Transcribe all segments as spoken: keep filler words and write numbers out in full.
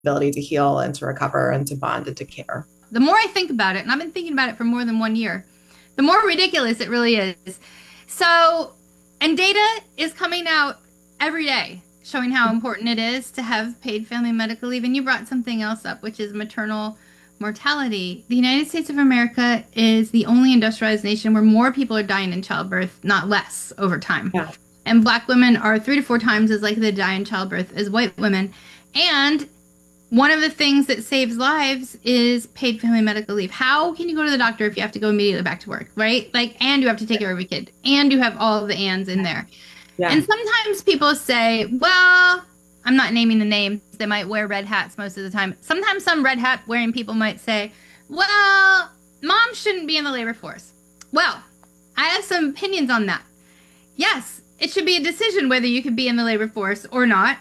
ability to heal and to recover and to bond and to care. The more I think about it, and I've been thinking about it for more than one year, the more ridiculous it really is. So, and data is coming out every day showing how important it is to have paid family medical leave. And you brought something else up, which is maternal mortality. The United States of America is the only industrialized nation where more people are dying in childbirth, not less, over time. Yeah. And Black women are three to four times as likely to die in childbirth as white women. And one of the things that saves lives is paid family medical leave. How can you go to the doctor if you have to go immediately back to work, right? Like, and you have to take care of a kid, and you have all of the ands in there. Yeah. And sometimes people say, well, I'm not naming the names. They might wear red hats most of the time. Sometimes some red hat wearing people might say, well, mom shouldn't be in the labor force. Well, I have some opinions on that. Yes, it should be a decision whether you could be in the labor force or not.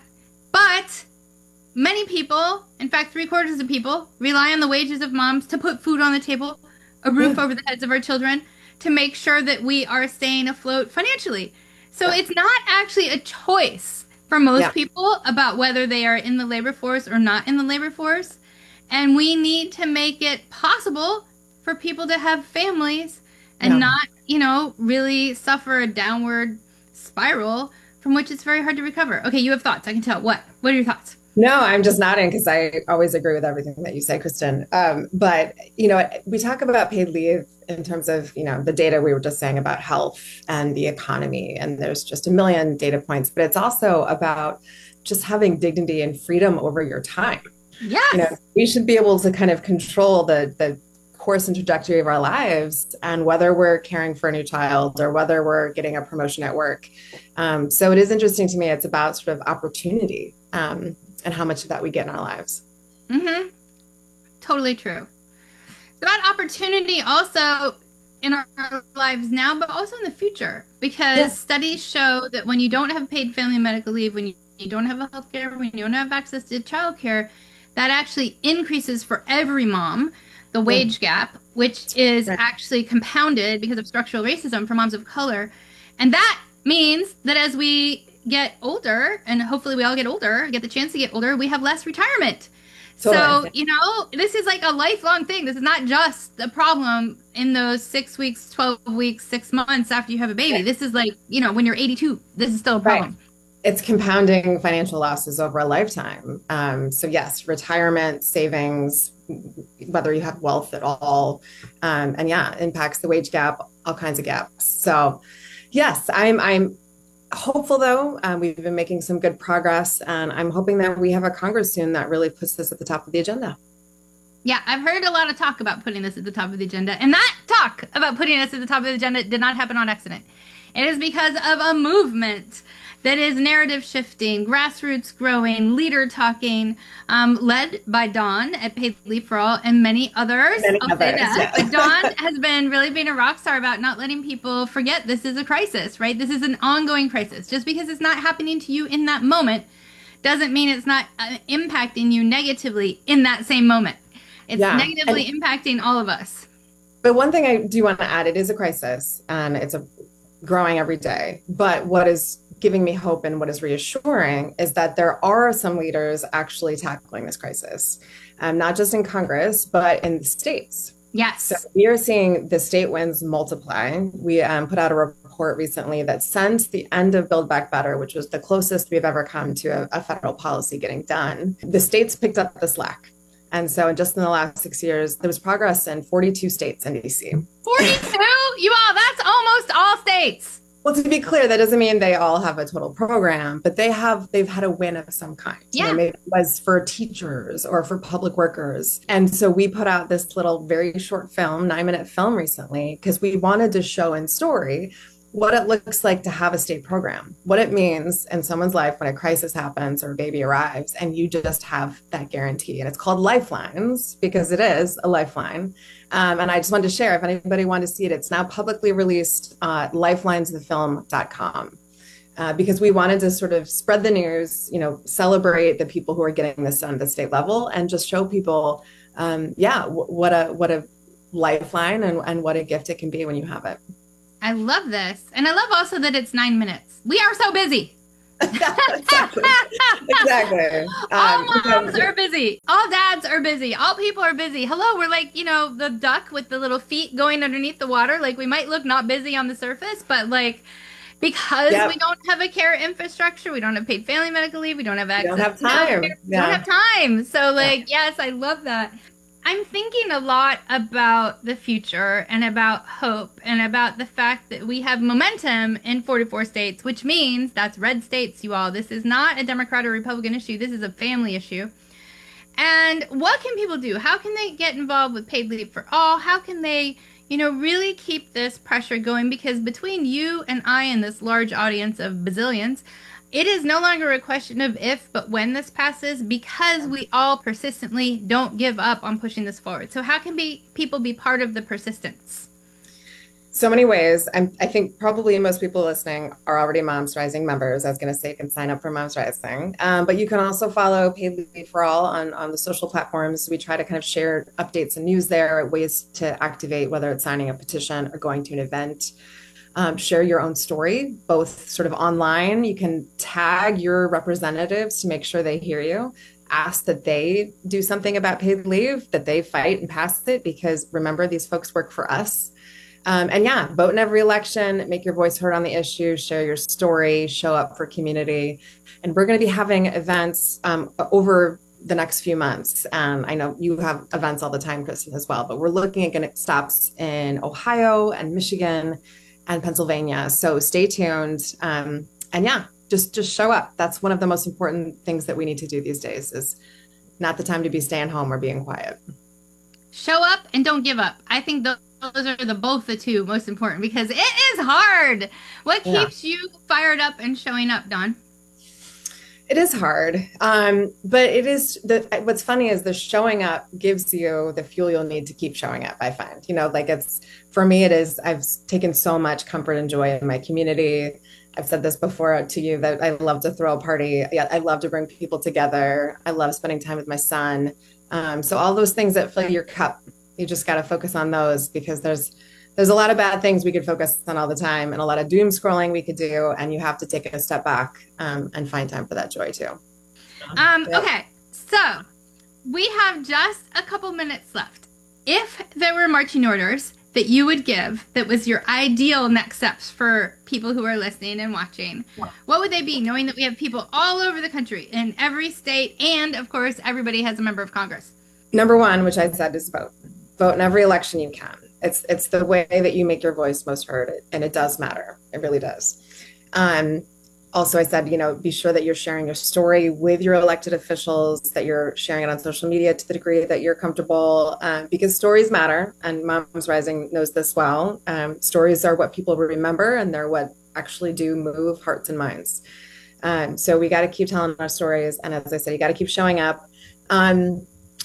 But many people, in fact, three quarters of people, rely on the wages of moms to put food on the table, a roof over the heads of our children, to make sure that we are staying afloat financially. So Yeah. it's not actually a choice for most Yeah. people about whether they are in the labor force or not in the labor force. And we need to make it possible for people to have families and Yeah. not, you know, really suffer a downward spiral from which it's very hard to recover. Okay, you have thoughts. I can tell. What? What are your thoughts? No, I'm just nodding because I always agree with everything that you say, Kristen. Um, but, you know, we talk about paid leave in terms of, you know, the data we were just saying about health and the economy. And there's just a million data points, but it's also about just having dignity and freedom over your time. Yes. You know, we should be able to kind of control the, the course and trajectory of our lives and whether we're caring for a new child or whether we're getting a promotion at work. Um, so it is interesting to me. It's about sort of opportunity. Um, and how much of that we get in our lives. Mm-hmm. Totally true. It's about opportunity also in our lives now, but also in the future, because Yes. studies show that when you don't have paid family medical leave, when you, you don't have a health care, when you don't have access to childcare, that actually increases for every mom the wage gap, which is Right. actually compounded because of structural racism for moms of color. And that means that as we get older, and hopefully we all get older, get the chance to get older, we have less retirement. So, Totally. you know, this is like a lifelong thing. This is not just a problem in those six weeks, twelve weeks, six months after you have a baby. Right. This is like, you know, when you're eighty-two, this is still a Right. problem. It's compounding financial losses over a lifetime. Um, so yes, retirement, savings, whether you have wealth at all, um, and yeah, impacts the wage gap, all kinds of gaps. So yes, I'm I'm hopeful though. Um, we've been making some good progress, and I'm hoping that we have a Congress soon that really puts this at the top of the agenda. Yeah, I've heard a lot of talk about putting this at the top of the agenda. And that talk about putting us at the top of the agenda did not happen on accident. It is because of a movement that is narrative shifting, grassroots growing, leader talking, um, led by Dawn at Paid Leave for All and many others. Many I'll others, say that. yeah. But Dawn has been really being a rock star about not letting people forget this is a crisis, right? This is an ongoing crisis. Just because it's not happening to you in that moment doesn't mean it's not uh, impacting you negatively in that same moment. It's Yeah. negatively And- impacting all of us. But one thing I do want to add, it is a crisis and it's a growing every day. But what is giving me hope and what is reassuring is that there are some leaders actually tackling this crisis, um, not just in Congress, but in the states. Yes. So we are seeing the state wins multiply. We um, put out a report recently that since the end of Build Back Better, which was the closest we've ever come to a, a federal policy getting done, the states picked up the slack. And so just in the last six years, there was progress in forty-two states in D C. forty-two? You all, that's almost all states. Well, to be clear, that doesn't mean they all have a total program, but they have, they've had a win of some kind. Yeah. You know, maybe it was for teachers or for public workers. And so we put out this little very short film, nine minute film recently, because we wanted to show in story what it looks like to have a state program, what it means in someone's life when a crisis happens or a baby arrives and you just have that guarantee. And it's called Lifelines because it is a lifeline. Um, and I just wanted to share, if anybody wanted to see it, it's now publicly released at lifelines the film dot com. Uh, because we wanted to sort of spread the news, you know, celebrate the people who are getting this done at the state level and just show people, um, yeah, w- what a what a lifeline and, and what a gift it can be when you have it. I love this. And I love also that it's nine minutes. We are so busy. exactly. Exactly. All Um, moms so, are busy. All dads are busy. All people are busy. Hello, we're like, you know, the duck with the little feet going underneath the water. Like we might look not busy on the surface, but like because we yep. don't have a care infrastructure, we don't have paid family medical leave, we don't have We don't access have to healthcare, time. we don't Yeah. have time. So Yeah. like, yes, I love that. I'm thinking a lot about the future and about hope and about the fact that we have momentum in forty-four states, which means that's red states, you all. This is not a Democrat or Republican issue. This is a family issue. And what can people do? How can they get involved with paid leave for all? How can they, you know, really keep this pressure going? Because between you and I and this large audience of bazillions, it is no longer a question of if, but when this passes, because we all persistently don't give up on pushing this forward. So how can be people be part of the persistence? So many ways. I'm, I think probably most people listening are already Moms Rising members. I was going to say you can sign up for Moms Rising, um, but you can also follow Paid Leave for All on, on the social platforms. We try to kind of share updates and news there, ways to activate, whether it's signing a petition or going to an event. Um, share your own story, both sort of online. You can tag your representatives to make sure they hear you. Ask that they do something about paid leave, that they fight and pass it, because remember, these folks work for us. Um, and yeah, vote in every election, make your voice heard on the issue, share your story, show up for community. And we're going to be having events um, over the next few months. Um, I know you have events all the time, Kristen, as well, but we're looking at getting stops in Ohio and Michigan and Pennsylvania. So stay tuned. Um, and yeah, just just show up. That's one of the most important things that we need to do these days is not the time to be staying home or being quiet. Show up and don't give up. I think those those are the both the two most important because it is hard. What Yeah. keeps you fired up and showing up, Dawn? It is hard. Um, but it is the what's funny is the showing up gives you the fuel you'll need to keep showing up, I find. You know, like it's for me, it is I've taken so much comfort and joy in my community. I've said this before to you that I love to throw a party. Yeah, I love to bring people together. I love spending time with my son. Um, so all those things that fill your cup, you just got to focus on those because there's there's a lot of bad things we could focus on all the time and a lot of doom scrolling we could do. And you have to take a step back um, and find time for that joy too. Um, Yep. okay, so we have just a couple minutes left. If there were marching orders that you would give that was your ideal next steps for people who are listening and watching, what would they be, knowing that we have people all over the country in every state and, of course, everybody has a member of Congress? Number one, which I said, is vote. Vote in every election you can. It's it's the way that you make your voice most heard, and it does matter. It really does. Um, also, I said, you know, be sure that you're sharing your story with your elected officials, that you're sharing it on social media to the degree that you're comfortable, um, because stories matter. And Moms Rising knows this well. Um, stories are what people remember, and they're what actually do move hearts and minds. Um, so we got to keep telling our stories, and as I said, you got to keep showing up. Um,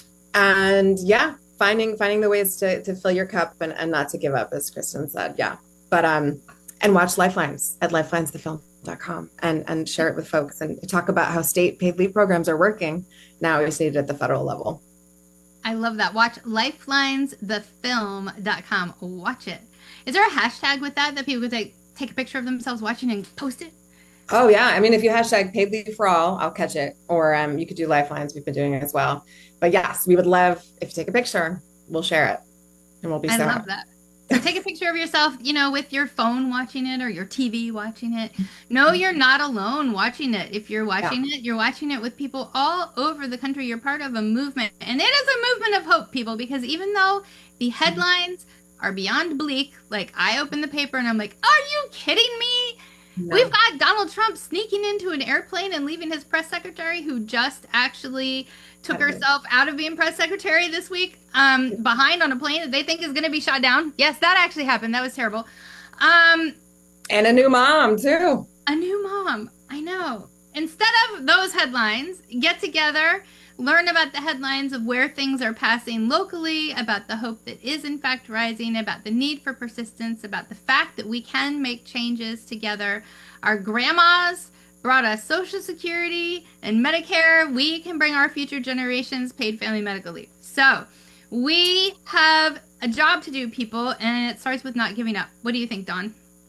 and yeah, finding finding the ways to to fill your cup and, and not to give up, as Kristen said. Yeah. But um and watch Lifelines at lifelines the film dot com and and share it with folks and talk about how state paid leave programs are working. Now we just need it at the federal level. I love that. Watch lifelines the film dot com. Watch it. Is there a hashtag with that that people could take take a picture of themselves watching and post it? Oh yeah. I mean, if you hashtag paid leave for all, I'll catch it. Or um you could do Lifelines. We've been doing it as well. But yes, we would love if you take a picture, we'll share it. And we'll be I so love happy. that. So take a picture of yourself, you know, with your phone watching it or your T V watching it. No, you're not alone watching it. If you're watching yeah. it, you're watching it with people all over the country. You're part of a movement. And it is a movement of hope, people, because even though the headlines are beyond bleak, like I open the paper and I'm like, are you kidding me? No. We've got Donald Trump sneaking into an airplane and leaving his press secretary, who just actually took herself out of being press secretary this week, um, behind on a plane that they think is going to be shot down. Yes, that actually happened. That was terrible. Um, and a new mom, too. A new mom. I know. Instead of those headlines, get together, learn about the headlines of where things are passing locally, about the hope that is in fact rising, about the need for persistence, about the fact that we can make changes together. Our grandmas brought us Social Security and Medicare. We can bring our future generations paid family medical leave. So we have a job to do, people, and it starts with not giving up. What do you think, Dawn?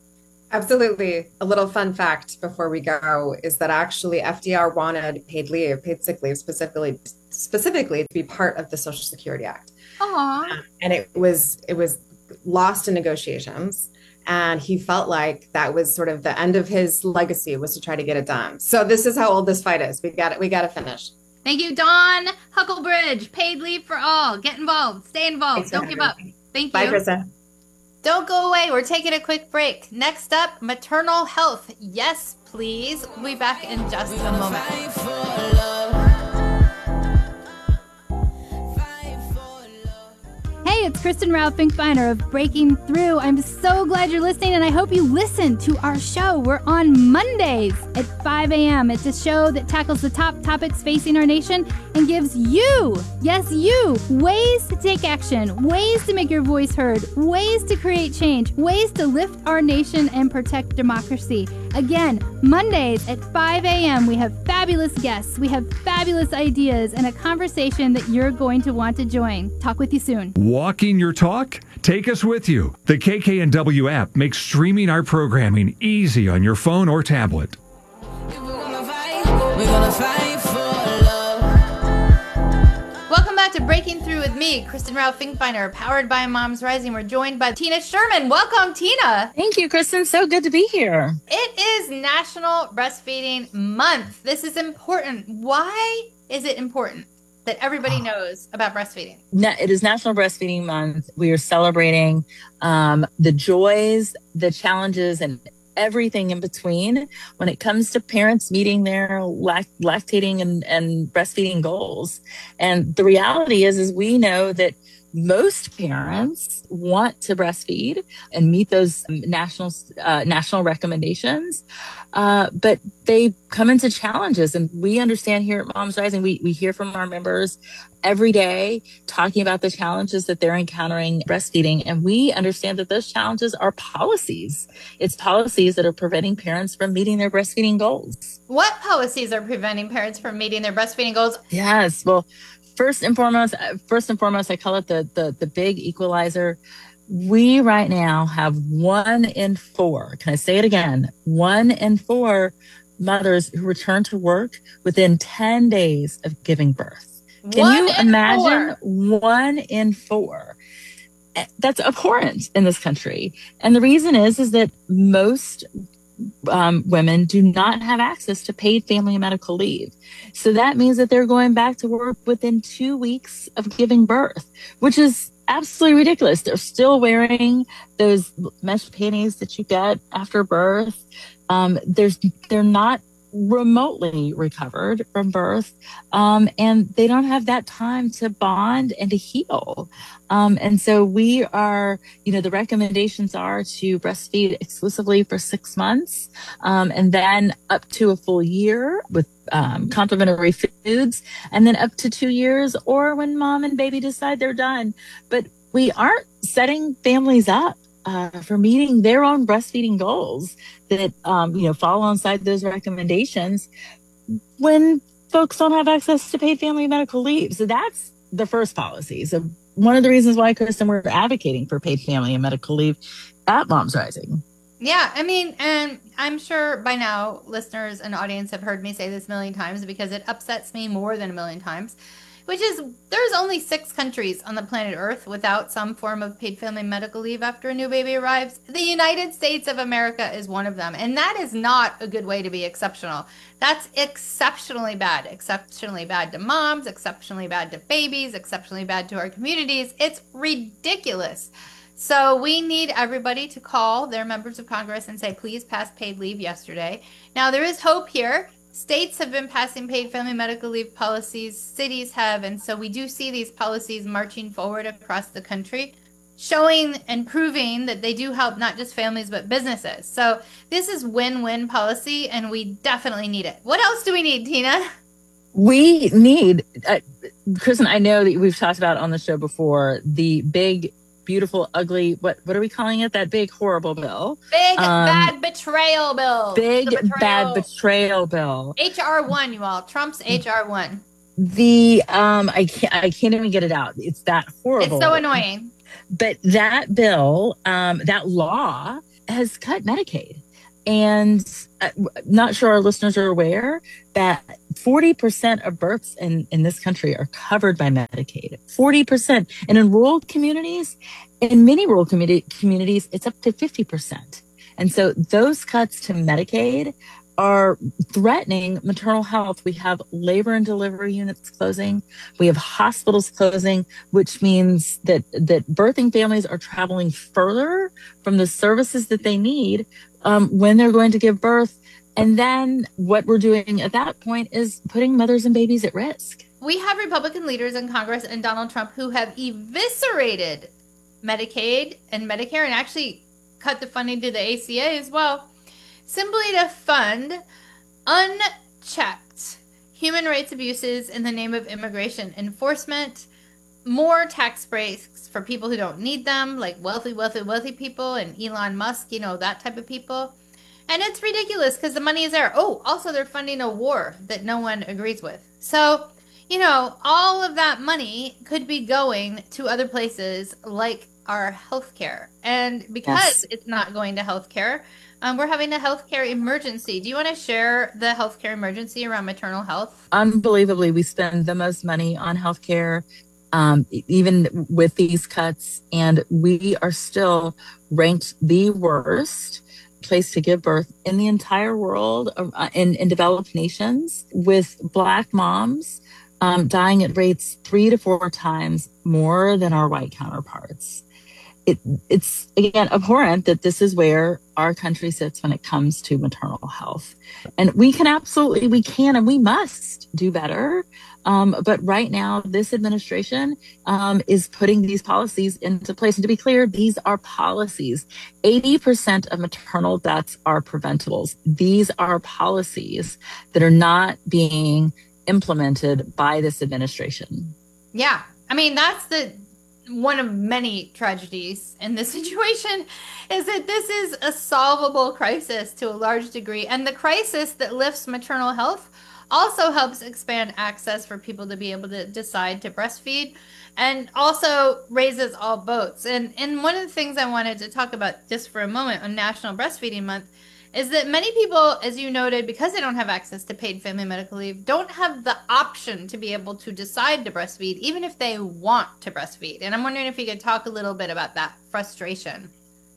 Absolutely. A little fun fact before we go is that actually F D R wanted paid leave, paid sick leave specifically specifically to be part of the Social Security Act. Aw. And it was it was lost in negotiations. And he felt like that was sort of the end of his legacy was to try to get it done. So this is how old this fight is. We got it. We got to finish. Thank you, Dawn Hucklebridge. Paid leave for all. Get involved. Stay involved. Thanks Don't give up. Thank you. Bye, Krista. Don't go away. We're taking a quick break. Next up, maternal health. Yes, please. We'll be back in just a moment. Hey, it's Kristen Rao Finkbeiner of Breaking Through. I'm so glad you're listening, and I hope you listen to our show. We're on Mondays at five a.m. It's a show that tackles the top topics facing our nation and gives you, yes, you, ways to take action, ways to make your voice heard, ways to create change, ways to lift our nation and protect democracy. Again, Mondays at five a.m. we have fabulous guests, we have fabulous ideas, and a conversation that you're going to want to join. Talk with you soon. Walking your talk? Take us with you. The K K N W app makes streaming our programming easy on your phone or tablet. If we're gonna fight, we're gonna fight for love. Welcome back to Breaking Through with me, Kristen Rao Finkbeiner, powered by Moms Rising. We're joined by Tina Sherman. Welcome, Tina. Thank you, Kristen. So good to be here. It is National Breastfeeding Month. This is important. Why is it important that everybody knows about breastfeeding? It is National Breastfeeding Month. We are celebrating um, the joys, the challenges, and everything in between when it comes to parents meeting their lact- lactating and, and breastfeeding goals. And the reality is, is we know that most parents want to breastfeed and meet those national uh, national recommendations, uh, but they come into challenges. And we understand here at Moms Rising, we, we hear from our members every day talking about the challenges that they're encountering breastfeeding. And we understand that those challenges are policies. It's policies that are preventing parents from meeting their breastfeeding goals. What policies are preventing parents from meeting their breastfeeding goals? Yes. Well, First and foremost, first and foremost, I call it the, the, the big equalizer. We right now have one in four. Can I say it again? One in four mothers who return to work within ten days of giving birth. Can One you in imagine four. one in four? That's abhorrent in this country. And the reason is, is that most Um, women do not have access to paid family and medical leave. So that means that they're going back to work within two weeks of giving birth, which is absolutely ridiculous. They're still wearing those mesh panties that you get after birth. Um, there's, they're not remotely recovered from birth. Um, and they don't have that time to bond and to heal. Um, and so we are, you know, the recommendations are to breastfeed exclusively for six months, um, and then up to a full year with um, complementary foods, and then up to two years or when mom and baby decide they're done. But we aren't setting families up Uh, for meeting their own breastfeeding goals that, um, you know, fall alongside those recommendations when folks don't have access to paid family and medical leave. So that's the first policy. So one of the reasons why, Kristen, we're advocating for paid family and medical leave at Moms Rising. Yeah, I mean, and I'm sure by now listeners and audience have heard me say this a million times because it upsets me more than a million times, which is there's only six countries on the planet Earth without some form of paid family medical leave after a new baby arrives. The United States of America is one of them. And that is not a good way to be exceptional. That's exceptionally bad. Exceptionally bad to moms, exceptionally bad to babies, exceptionally bad to our communities. It's ridiculous. So we need everybody to call their members of Congress and say, please pass paid leave yesterday. Now, there is hope here. States have been passing paid family medical leave policies. Cities have. And so we do see these policies marching forward across the country, showing and proving that they do help not just families, but businesses. So this is win-win policy, and we definitely need it. What else do we need, Tina? We need, uh, Kristen, I know that we've talked about on the show before, the big, beautiful, ugly, what what are we calling it? That big, horrible bill. Big, Um, bad betrayal bill. Big, The betrayal. bad betrayal bill. H R one, you all. Trump's H R one. The, um, I can't, I can't even get it out. It's that horrible. It's so annoying. But that bill, um, that law has cut Medicaid. And I'm not sure our listeners are aware that forty percent of births in, in this country are covered by Medicaid. forty percent. And in rural communities, in many rural community, communities, it's up to fifty percent. And so those cuts to Medicaid are threatening maternal health. We have labor and delivery units closing. We have hospitals closing, which means that, that birthing families are traveling further from the services that they need um, when they're going to give birth. And then what we're doing at that point is putting mothers and babies at risk. We have Republican leaders in Congress and Donald Trump who have eviscerated Medicaid and Medicare and actually cut the funding to the A C A as well, simply to fund unchecked human rights abuses in the name of immigration enforcement, more tax breaks for people who don't need them, like wealthy, wealthy, wealthy people and Elon Musk, you know, that type of people. And it's ridiculous because the money is there. Oh, also they're funding a war that no one agrees with. So, you know, all of that money could be going to other places like our healthcare. And because yes. it's not going to healthcare, Um, we're having a healthcare emergency. Do you want to share the healthcare emergency around maternal health? Unbelievably, we spend the most money on healthcare, um, even with these cuts, and we are still ranked the worst place to give birth in the entire world, uh, in, in developed nations, with Black moms um, dying at rates three to four times more than our white counterparts. It, it's, again, abhorrent that this is where our country sits when it comes to maternal health. And we can absolutely, we can and we must do better. Um, but right now, this administration um, is putting these policies into place. And to be clear, these are policies. eighty percent of maternal deaths are preventables. These are policies that are not being implemented by this administration. Yeah. I mean, that's the one of many tragedies in this situation, is that this is a solvable crisis to a large degree. And the crisis that lifts maternal health also helps expand access for people to be able to decide to breastfeed, and also raises all boats. And, and one of the things I wanted to talk about just for a moment on National Breastfeeding Month is that many people, as you noted, because they don't have access to paid family medical leave, don't have the option to be able to decide to breastfeed, even if they want to breastfeed. And I'm wondering if you could talk a little bit about that frustration.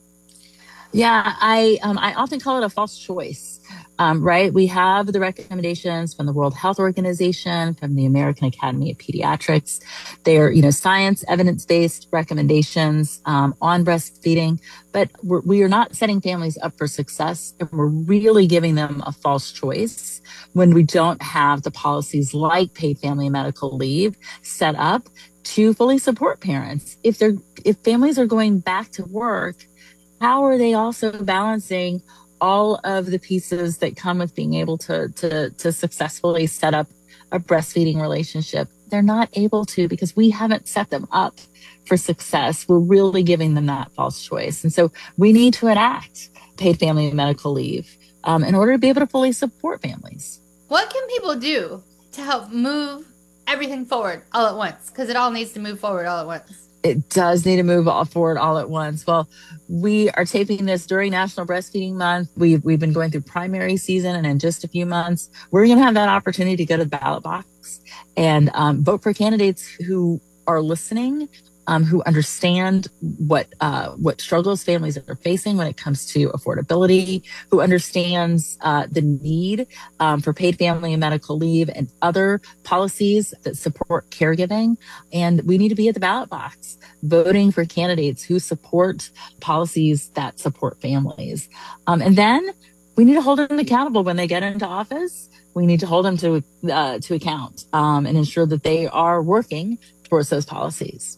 Yeah, I um, I often call it a false choice, um, right? We have the recommendations from the World Health Organization, from the American Academy of Pediatrics. They're, you know, science, evidence-based recommendations um, on breastfeeding, but we're, we are not setting families up for success, and we're really giving them a false choice when we don't have the policies like paid family and medical leave set up to fully support parents. If they're if families are going back to work, how are they also balancing all of the pieces that come with being able to, to, to successfully set up a breastfeeding relationship? They're not able to because we haven't set them up for success. We're really giving them that false choice. And so we need to enact paid family and medical leave um, in order to be able to fully support families. What can people do to help move everything forward all at once? Because it all needs to move forward all at once. It does need to move all forward all at once. Well, we are taping this during National Breastfeeding Month. We've, we've been going through primary season, and in just a few months, we're going to have that opportunity to go to the ballot box and um, vote for candidates who are listening, um, who understand what uh, what struggles families are facing when it comes to affordability, who understands uh, the need um, for paid family and medical leave and other policies that support caregiving. And we need to be at the ballot box voting for candidates who support policies that support families. Um, and then we need to hold them accountable when they get into office. We need to hold them to uh, to account um, and ensure that they are working towards those policies.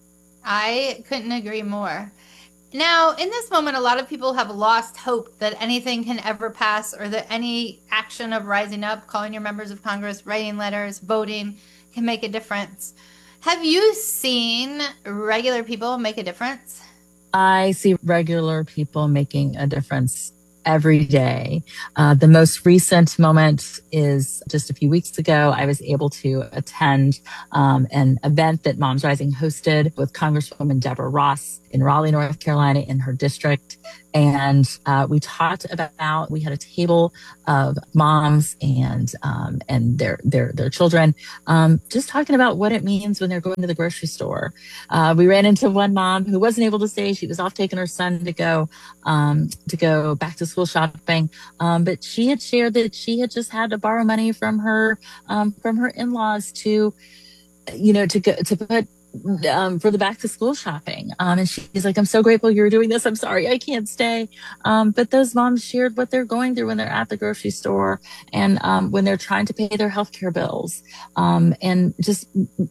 I couldn't agree more. Now, in this moment, a lot of people have lost hope that anything can ever pass, or that any action of rising up, calling your members of Congress, writing letters, voting can make a difference. Have you seen regular people make a difference? I see regular people making a difference every day. Uh, the most recent moment is just a few weeks ago. I was able to attend um, an event that Moms Rising hosted with Congresswoman Deborah Ross in Raleigh, North Carolina, in her district. And uh, we talked about, we had a table of moms and um, and their their their children, um, just talking about what it means when they're going to the grocery store. Uh, we ran into one mom who wasn't able to stay. She was off taking her son to go um, to go back to school shopping, um, but she had shared that she had just had to borrow money from her um, from her in-laws to, you know, to go to put. Um, for the back to school shopping. Um, and she's like, I'm so grateful you're doing this. I'm sorry, I can't stay. Um, but those moms shared what they're going through when they're at the grocery store and um, when they're trying to pay their healthcare bills um, and just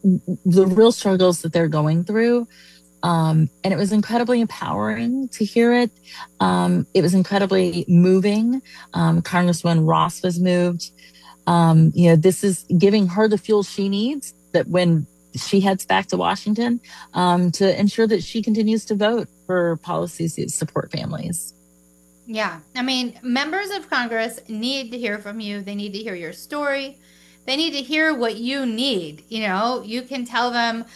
the real struggles that they're going through. Um, and it was incredibly empowering to hear it. Um, it was incredibly moving. Um, Congresswoman Ross was moved. Um, you know, this is giving her the fuel she needs that when she heads back to Washington um, to ensure that she continues to vote for policies that support families. Yeah. I mean, members of Congress need to hear from you. They need to hear your story. They need to hear what you need. You know, you can tell them,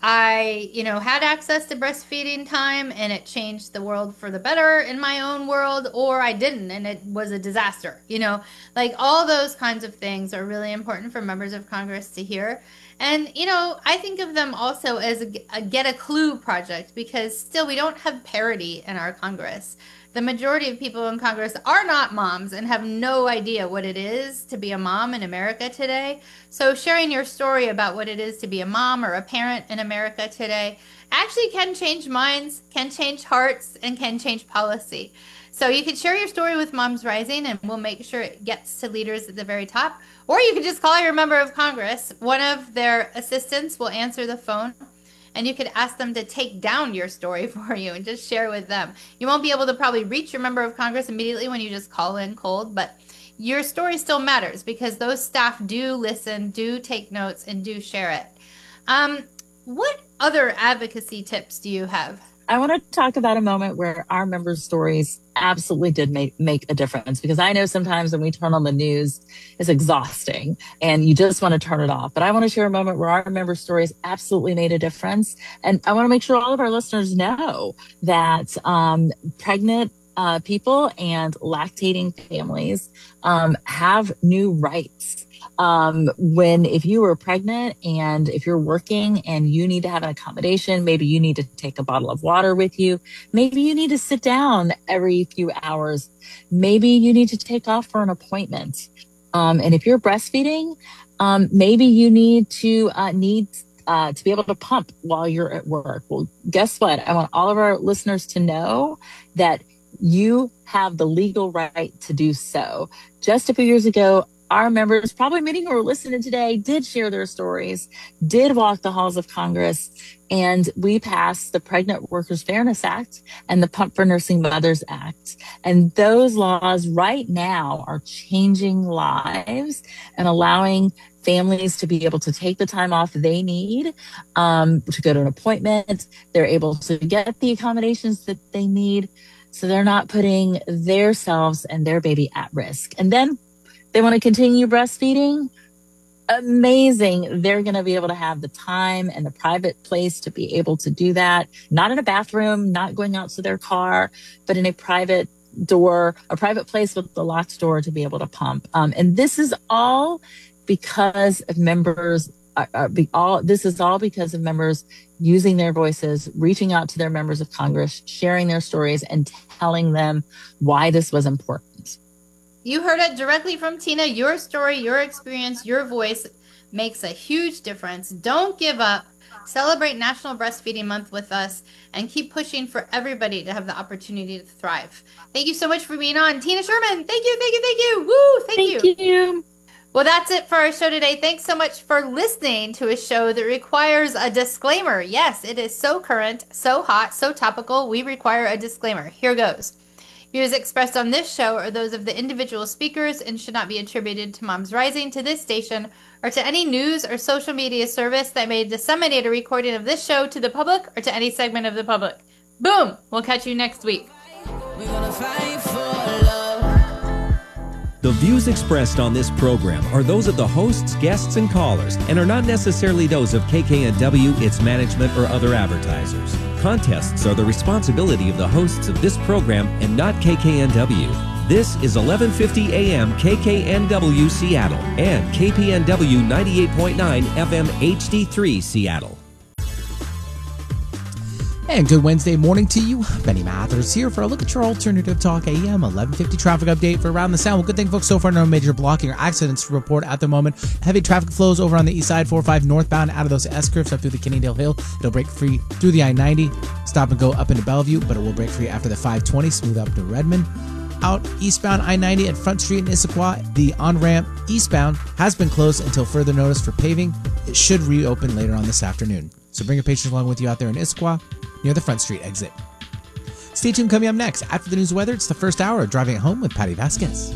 I, you know, had access to breastfeeding time and it changed the world for the better in my own world, or I didn't and it was a disaster. You know, like all those kinds of things are really important for members of Congress to hear. And, you know, I think of them also as a, a Get a Clue project because still we don't have parity in our Congress. The majority of people in Congress are not moms and have no idea what it is to be a mom in America today. So sharing your story about what it is to be a mom or a parent in America today actually can change minds, can change hearts, and can change policy. So you can share your story with Moms Rising and we'll make sure it gets to leaders at the very top. Or you can just call your member of Congress. One of their assistants will answer the phone and you could ask them to take down your story for you and just share with them. You won't be able to probably reach your member of Congress immediately when you just call in cold, but your story still matters because those staff do listen, do take notes, and do share it. Um, what other advocacy tips do you have? I want to talk about a moment where our members' stories absolutely did make, make a difference because I know sometimes when we turn on the news, it's exhausting and you just want to turn it off. But I want to share a moment where our members' stories absolutely made a difference. And I want to make sure all of our listeners know that um, pregnant uh, people and lactating families um, have new rights. Um, when, if you were pregnant and if you're working and you need to have an accommodation, maybe you need to take a bottle of water with you. Maybe you need to sit down every few hours. Maybe you need to take off for an appointment. Um, and if you're breastfeeding, um, maybe you need to, uh, need, uh, to be able to pump while you're at work. Well, guess what? I want all of our listeners to know that you have the legal right to do so. Just a few years ago, our members, probably many who are listening today, did share their stories, did walk the halls of Congress, and we passed the Pregnant Workers Fairness Act and the Pump for Nursing Mothers Act. And those laws right now are changing lives and allowing families to be able to take the time off they need um, to go to an appointment. They're able to get the accommodations that they need, so they're not putting themselves and their baby at risk. And then they want to continue breastfeeding. Amazing. They're going to be able to have the time and the private place to be able to do that. Not in a bathroom, not going out to their car, but in a private door, a private place with the locked door to be able to pump. Um, and this is all because of members. Uh, uh, be all this is all because of members using their voices, reaching out to their members of Congress, sharing their stories, and telling them why this was important. You heard it directly from Tina. Your story, your experience, your voice makes a huge difference. Don't give up. Celebrate National Breastfeeding Month with us and keep pushing for everybody to have the opportunity to thrive. Thank you so much for being on. Tina Sherman, thank you, thank you, thank you. Woo, thank, thank you. Thank you. Well, that's it for our show today. Thanks so much for listening to a show that requires a disclaimer. Yes, it is so current, so hot, so topical. We require a disclaimer. Here goes. Views expressed on this show are those of the individual speakers and should not be attributed to Moms Rising, to this station, or to any news or social media service that may disseminate a recording of this show to the public or to any segment of the public. Boom! We'll catch you next week. We're gonna fight for love. views expressed on this program are those of the hosts, guests, and callers and are not necessarily those of K K N W, its management, or other advertisers. Contests are the responsibility of the hosts of this program and not K K N W. This is eleven fifty A M K K N W Seattle and K P N W ninety-eight point nine F M H D three Seattle. And good Wednesday morning to you. Benny Mathers here for a look at your Alternative Talk A M eleven fifty traffic update for Around the Sound. Well, good thing, folks, so far no major blocking or accidents to report at the moment. Heavy traffic flows over on the east side, four oh five northbound out of those S-curves up through the Cannondale Hill. It'll break free through the I ninety, stop and go up into Bellevue, but it will break free after the five twenty, smooth up to Redmond. Out eastbound I ninety at Front Street in Issaquah, the on-ramp eastbound has been closed until further notice for paving. It should reopen later on this afternoon. So bring your patients along with you out there in Issaquah, near the Front Street exit. Stay tuned. Coming up next, after the news weather, it's the first hour of Driving It Home with Patty Vasquez.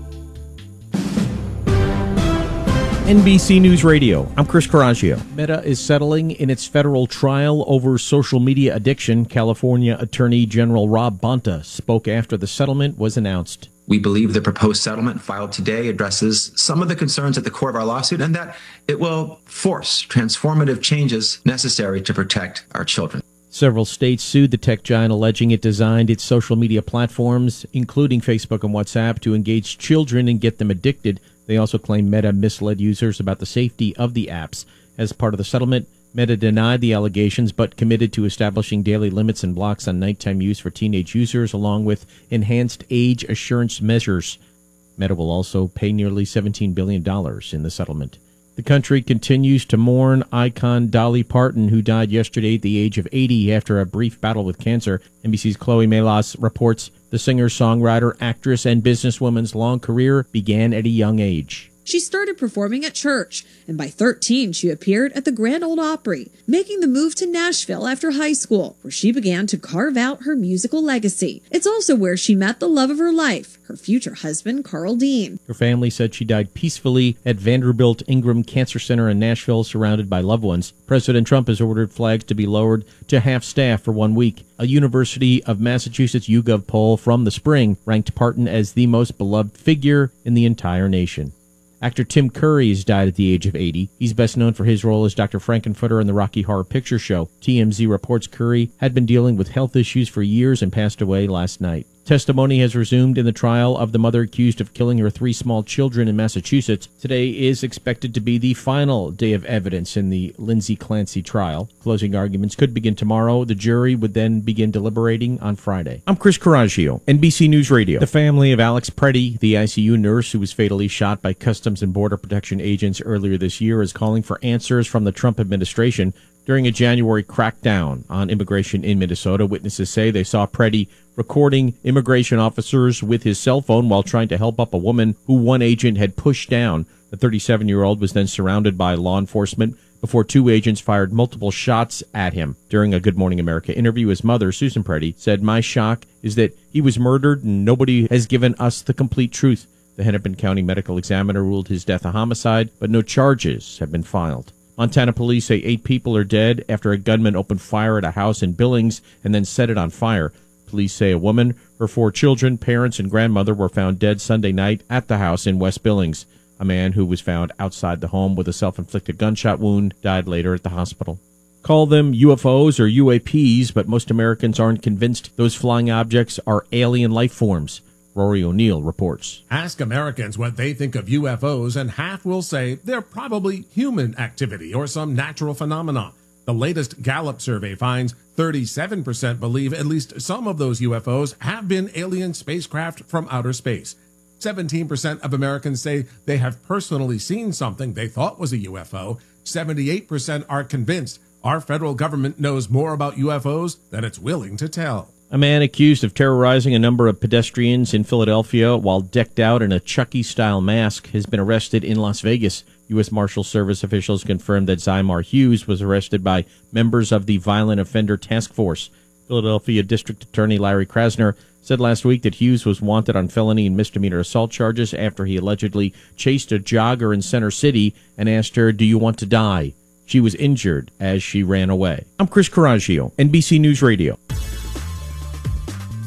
N B C News Radio, I'm Chris Coraggio. Meta is settling in its federal trial over social media addiction. California Attorney General Rob Bonta spoke after the settlement was announced. We believe the proposed settlement filed today addresses some of the concerns at the core of our lawsuit and that it will force transformative changes necessary to protect our children. Several states sued the tech giant, alleging it designed its social media platforms, including Facebook and WhatsApp, to engage children and get them addicted. They also claim Meta misled users about the safety of the apps. As part of the settlement, Meta denied the allegations but committed to establishing daily limits and blocks on nighttime use for teenage users, along with enhanced age assurance measures. Meta will also pay nearly seventeen billion dollars in the settlement. The country continues to mourn icon Dolly Parton, who died yesterday at the age of eighty after a brief battle with cancer. N B C's Chloe Melas reports the singer, songwriter, actress, and businesswoman's long career began at a young age. She started performing at church, and by thirteen, she appeared at the Grand Ole Opry, making the move to Nashville after high school, where she began to carve out her musical legacy. It's also where she met the love of her life, her future husband, Carl Dean. Her family said she died peacefully at Vanderbilt Ingram Cancer Center in Nashville, surrounded by loved ones. President Trump has ordered flags to be lowered to half staff for one week. A University of Massachusetts YouGov poll from the spring ranked Parton as the most beloved figure in the entire nation. Actor Tim Curry has died at the age of eighty. He's best known for his role as Doctor Frankenfurter in the Rocky Horror Picture Show. T M Z reports Curry had been dealing with health issues for years and passed away last night. Testimony has resumed in the trial of the mother accused of killing her three small children in Massachusetts. Today is expected to be the final day of evidence in the Lindsay Clancy trial. Closing arguments could begin tomorrow. The jury would then begin deliberating on Friday. I'm Chris Coraggio, N B C News Radio. The family of Alex Preddy, the I C U nurse who was fatally shot by Customs and Border Protection agents earlier this year, is calling for answers from the Trump administration. During a January crackdown on immigration in Minnesota, witnesses say they saw Preddy recording immigration officers with his cell phone while trying to help up a woman who one agent had pushed down. The thirty-seven-year-old was then surrounded by law enforcement before two agents fired multiple shots at him. During a Good Morning America interview, his mother, Susan Preddy, said, "My shock is that he was murdered and nobody has given us the complete truth." The Hennepin County medical examiner ruled his death a homicide, but no charges have been filed. Montana police say eight people are dead after a gunman opened fire at a house in Billings and then set it on fire. Police say a woman, her four children, parents, and grandmother were found dead Sunday night at the house in West Billings. A man who was found outside the home with a self-inflicted gunshot wound died later at the hospital. Call them U F Os or U A Ps, but most Americans aren't convinced those flying objects are alien life forms. Rory O'Neill reports. Ask Americans what they think of U F Os, and half will say they're probably human activity or some natural phenomenon. The latest Gallup survey finds thirty-seven percent believe at least some of those U F Os have been alien spacecraft from outer space. seventeen percent of Americans say they have personally seen something they thought was a U F O. seventy-eight percent are convinced our federal government knows more about U F Os than it's willing to tell. A man accused of terrorizing a number of pedestrians in Philadelphia while decked out in a Chucky-style mask has been arrested in Las Vegas. U S Marshal Service officials confirmed that Zymar Hughes was arrested by members of the Violent Offender Task Force. Philadelphia District Attorney Larry Krasner said last week that Hughes was wanted on felony and misdemeanor assault charges after he allegedly chased a jogger in Center City and asked her, "Do you want to die?" She was injured as she ran away. I'm Chris Coraggio, N B C News Radio.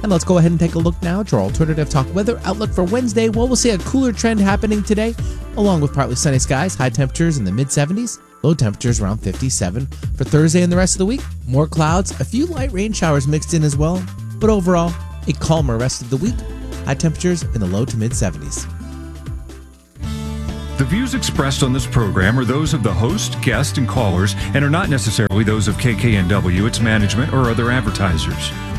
And let's go ahead and take a look now at your alternative talk weather outlook for Wednesday. Well, we'll see a cooler trend happening today, along with partly sunny skies, high temperatures in the mid seventies, low temperatures around fifty-seven. For Thursday and the rest of the week, more clouds, a few light rain showers mixed in as well, but overall, a calmer rest of the week, high temperatures in the low to mid seventies. The views expressed on this program are those of the host, guest, and callers and are not necessarily those of K K N W, its management, or other advertisers.